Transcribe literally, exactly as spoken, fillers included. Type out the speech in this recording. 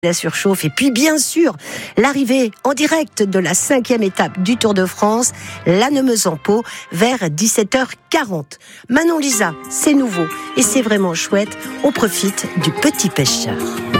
la surchauffe. Et puis bien sûr, l'arrivée en direct de la cinquième étape du Tour de France, Lannemezan-Pau, vers dix-sept heures quarante. Manon Lisa, c'est nouveau et c'est vraiment chouette. On profite du petit pêcheur.